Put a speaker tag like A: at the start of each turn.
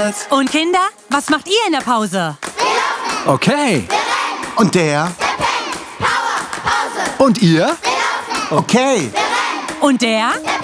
A: jetzt.
B: Und Kinder, was macht ihr in der Pause?
A: Okay.
C: Und der?
A: Und ihr?
C: Okay.
B: Und der?